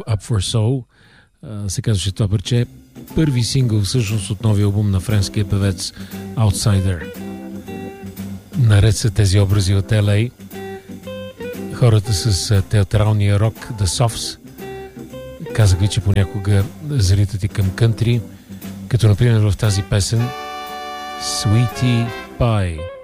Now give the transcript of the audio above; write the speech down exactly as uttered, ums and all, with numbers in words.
Up for Soul се казваше това парче. Първи сингъл всъщност от новия албум на френския певец Outsider. Наред са тези образи от Ел Ей, хората с театралния рок The Softs. Казах ви, че понякога залитат и към кънтри, като например в тази песен Sweetie Pie.